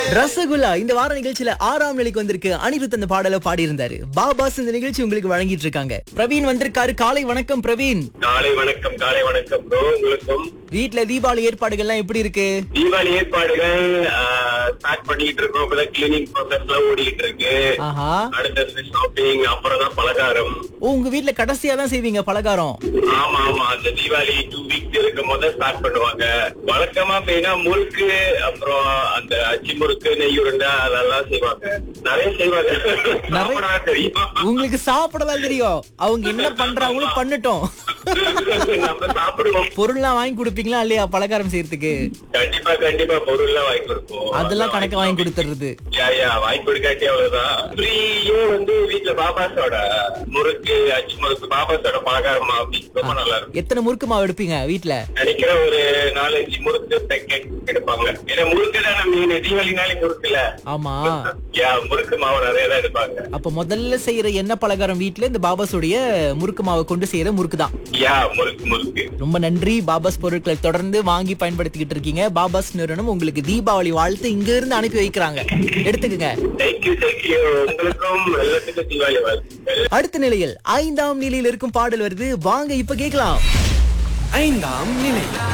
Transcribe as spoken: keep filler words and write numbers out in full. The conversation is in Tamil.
ரசகுல்லா இந்த வார நிகழ்ச்சியில ஆறாம் நிலைக்கு வந்திருக்கு. அனிருத் அந்த பாடலை பாடியிருந்தாரு. பாபாஸ் இந்த நிகழ்ச்சி உங்களுக்கு வழங்கிட்டு இருக்காங்க. பிரவீன் வந்திருக்காரு. காலை வணக்கம் பிரவீன். காலை வணக்கம் காலை வணக்கம் ப்ரோ. உங்களுக்கும் வீட்ல தீபாவளி ஏற்பாடுகள்லாம் எப்படி இருக்கு? தீபாவளி ஏற்பாடுகள் ஸ்டார்ட் பண்ணிட்டு இருக்கோம். இப்பதான் கிளீனிங் ப்ராசஸ் எல்லாம் ஓடிட்டு இருக்கு. ஆஹா. அடுத்தது ஷாப்பிங், அப்புறம் தான் பலகாரம். ஓ, உங்க வீட்ல கடைசியா தான் செய்வீங்க பலகாரம்? ஆமா ஆமா, அந்த தீபாவளி டூ வீக்ஸ் இருக்கும் போது ஸ்டார்ட் பண்ணுவாங்க. வழக்கமா மெயினா முறுக்கு, அப்புறம் அந்த அச்சி முறுக்கு, நெய் உருண்டை அதெல்லாம் செய்வாங்க. நிறைய செய்வாங்க. சாப்பிடதான் தெரியும். உங்களுக்கு சாப்பிடலாம் தெரியும். அவங்க என்ன பண்றாங்களோ பண்ணட்டும். நம்ம சாப்பிடுவோம். பொருள்லாம் வாங்கி கொடுப்பீங்களா இல்லையா பலகாரம் செய்யறதுக்கு? கண்டிப்பா கண்டிப்பா பொருள் எல்லாம் வாங்கி கொடுப்போம். அதெல்லாம் கணக்கு வாங்கி கொடுத்துறது. யா யா வாங்கி கொடுக்காட்டி அவ்வளவுதான். த்ரீயே வந்து வீட்டுல பாபாஸோட முறுக்கு, அச்சு முறுக்கு, பாபாஸோட பலகாரம் ரொம்ப நல்லா இருக்கும். எத்தனை முறுக்கு மாவு எடுப்பீங்க வீட்டுல? நினைக்கிற ஒரு நாலஞ்சு முறுக்கு பேக்கெட் எடுப்பாங்க. ஏன்னா முறுக்கு தான் நம்ம தீபாவளினாலே முறுக்குல. ஆமா. யா முறுக்கு மாவு நிறைய தான் எடுப்பாங்க. அப்ப முதல்ல செய்யற எண்ணெய் பலகாரம் வீட்டுல இந்த பாபாஸோடைய முறுக்கு மாவை கொண்டு செய்யற முறுக்கு தான். யா முறுக்கு முறுக்கு. ரொம்ப நன்றி. பாபாஸ் பொருட்களை தொடர்ந்து வாங்கி பயன்படுத்திக்கிட்டு இருக்கீங்க. பாபாஸ் நிறுவனம் உங்களுக்கு தீபாவளி வாழ்த்து இங்க இருந்து அனுப்பி வைக்கிறாங்க. எடுத்துக்கங்க. Thank you thank you. உங்களுக்கும் எல்லாத்துக்கும் தீபாவளி வாழ்த்துக்கள். அடுத்த நிலையில் ஐந்தாம் நிலையில் இருக்கும் பாடல் வருது. வாங்க இப்ப கேட்கலாம். ஐந்தாம் நிலை.